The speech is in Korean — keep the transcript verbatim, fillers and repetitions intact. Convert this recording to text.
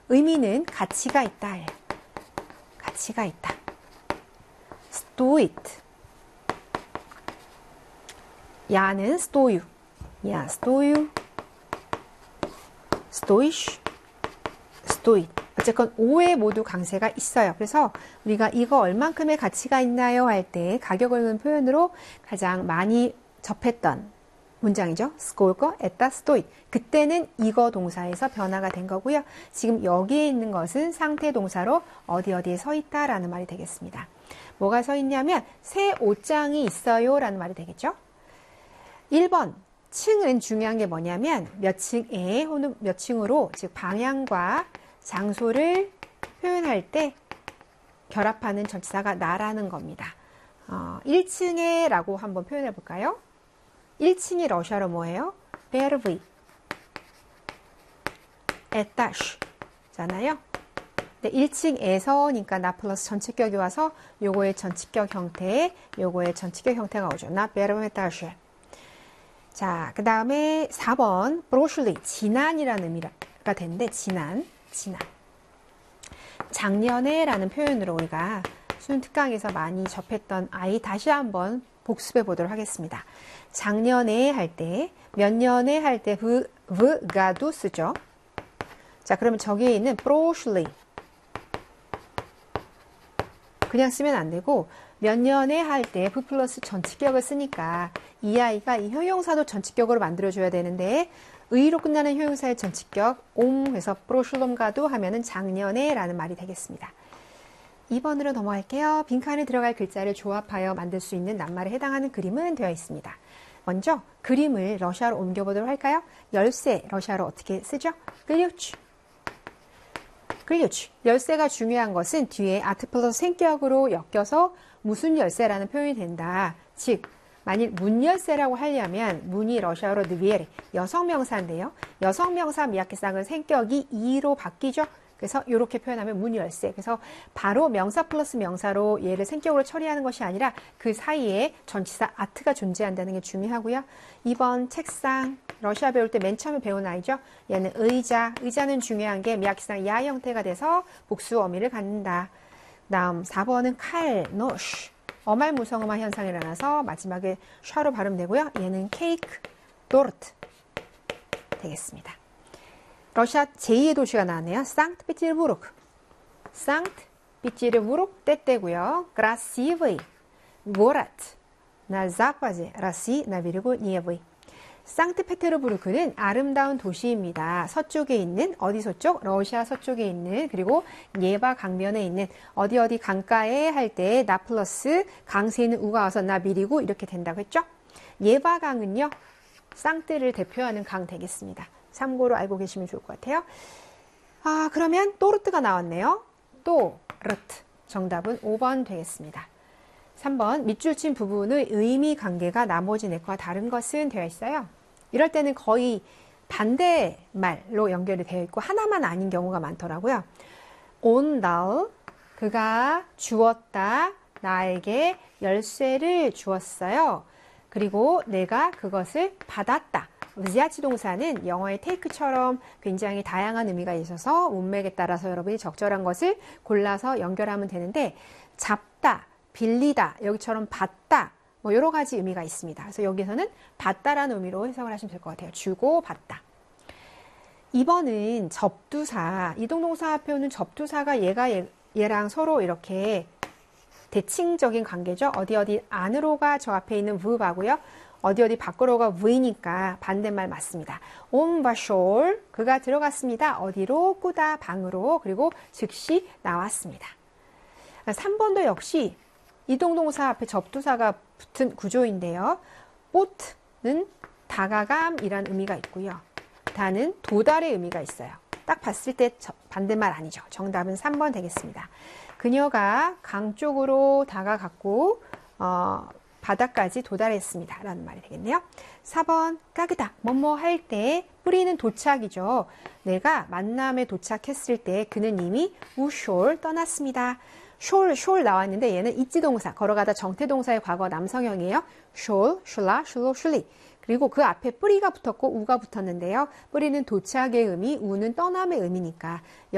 의미는 가치가 있다. 가치가 있다. stoit. 야는 stoju. 야, stoju. stoish. stoit. 어쨌건 오에 모두 강세가 있어요. 그래서 우리가 이거 얼만큼의 가치가 있나요? 할 때 가격을 넣은 표현으로 가장 많이 접했던 문장이죠. 스콜거 에따 스토잇. 그때는 이거 동사에서 변화가 된 거고요. 지금 여기에 있는 것은 상태 동사로 어디 어디에 서 있다라는 말이 되겠습니다. 뭐가 서 있냐면 새 옷장이 있어요 라는 말이 되겠죠. 일 번 층은 중요한 게 뭐냐면 몇 층에 혹은 몇 층으로 즉 방향과 장소를 표현할 때 결합하는 전치사가 나라는 겁니다. 어, 일 층에 라고 한번 표현해 볼까요? 일 층이 러시아로 뭐예요? 베르브이 에타슈 잖아요. 근데 일 층에서니까 나 플러스 전치격이 와서 요거의 전치격 형태, 요거의 전치격 형태가 오죠. 나 베르브 에타슈. 자, 그 다음에 사 번 브로슐리, 지난이라는 의미가 되는데 지난, 지난. 작년에 라는 표현으로 우리가 수능 특강에서 많이 접했던 아이 다시 한번 복습해 보도록 하겠습니다. 작년에 할 때, 몇 년에 할 때 v, v가도 쓰죠. 자, 그러면 저기에 있는 브로슐리 그냥 쓰면 안 되고 몇 년에 할 때 V 플러스 전치격을 쓰니까 이 아이가 이 형용사도 전치격으로 만들어줘야 되는데 의로 끝나는 형용사의 전치격 옴 해서 브로슐롬가도 하면은 작년에 라는 말이 되겠습니다. 이 번으로 넘어갈게요. 빈칸에 들어갈 글자를 조합하여 만들 수 있는 낱말에 해당하는 그림은 되어 있습니다. 먼저 그림을 러시아로 옮겨보도록 할까요? 열쇠 러시아로 어떻게 쓰죠? 클류치. 클류치. 열쇠가 중요한 것은 뒤에 아트 플러스 생격으로 엮여서 무슨 열쇠라는 표현이 된다. 즉 만일 문 열쇠라고 하려면 문이 러시아어로 드비에르 여성 명사인데요. 여성 명사 미약해상은 생격이 이로 바뀌죠. 그래서 이렇게 표현하면 문 열쇠. 그래서 바로 명사 플러스 명사로 얘를 생격으로 처리하는 것이 아니라 그 사이에 전치사 아트가 존재한다는 게 중요하고요. 이 번 책상. 러시아 배울 때 맨 처음에 배운 아이죠. 얘는 의자. 의자는 중요한 게 미약해상 야 형태가 돼서 복수 어미를 갖는다. 다음 사 번은 칼, 노쉬. 어말 무성음화 현상이 일어나서 마지막에 샤로 발음되고요. 얘는 케이크, 도르트 되겠습니다. 러시아 제이의 도시가 나왔네요. 상트페테르부르크. 상트페테르부르크 때때고요. красивый город на западе России на берегу Невы. 상트페테르부르크는 아름다운 도시입니다. 서쪽에 있는 어디 서쪽? 러시아 서쪽에 있는 그리고 예바 강변에 있는 어디 어디 강가에 할 때 나 플러스 강세는 우가 와서 나 미리고 이렇게 된다고 했죠? 예바 강은요. 상트를 대표하는 강 되겠습니다. 참고로 알고 계시면 좋을 것 같아요. 아, 그러면 또르트가 나왔네요. 또르트. 정답은 오 번 되겠습니다. 삼 번 밑줄 친 부분의 의미 관계가 나머지 넷과 다른 것은 되어 있어요. 이럴 때는 거의 반대말로 연결이 되어 있고 하나만 아닌 경우가 많더라고요. 온달 그가 주었다. 나에게 열쇠를 주었어요. 그리고 내가 그것을 받았다. vzять 동사는 영어의 take처럼 굉장히 다양한 의미가 있어서 문맥에 따라서 여러분이 적절한 것을 골라서 연결하면 되는데 잡다, 빌리다, 여기처럼 받다 뭐 여러 가지 의미가 있습니다. 그래서 여기서는 받다라는 의미로 해석을 하시면 될 것 같아요. 주고 받다. 이 번은 접두사. 이동동사 표현은 접두사가 얘가 얘, 얘랑 서로 이렇게 대칭적인 관계죠. 어디 어디 안으로가 저 앞에 있는 v하고요. 어디 어디 밖으로가 v니까 반대말 맞습니다. 온바숄 그가 들어갔습니다. 어디로? 꾸다 방으로. 그리고 즉시 나왔습니다. 삼 번도 역시 이동동사 앞에 접두사가 붙은 구조인데요. 보트는 다가감이란 의미가 있고요. 다는 도달의 의미가 있어요. 딱 봤을 때 반대말 아니죠. 정답은 삼 번 되겠습니다. 그녀가 강 쪽으로 다가갔고 어, 바다까지 도달했습니다. 라는 말이 되겠네요. 사 번 까그다 뭐뭐 할 때 뿌리는 도착이죠. 내가 만남에 도착했을 때 그는 이미 우숄 떠났습니다. 숄, 숄 나왔는데 얘는 있지동사, 걸어가다 정태동사의 과거 남성형이에요. 숄, 슐라, 슐로, 슐리. 그리고 그 앞에 뿌리가 붙었고 우가 붙었는데요. 뿌리는 도착의 의미, 우는 떠남의 의미니까